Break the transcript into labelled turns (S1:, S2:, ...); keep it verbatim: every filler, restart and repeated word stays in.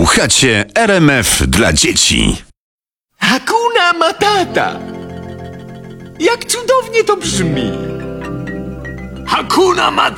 S1: Słuchacie R M F dla dzieci.
S2: Hakuna Matata! Jak cudownie to brzmi!
S3: Hakuna Matata!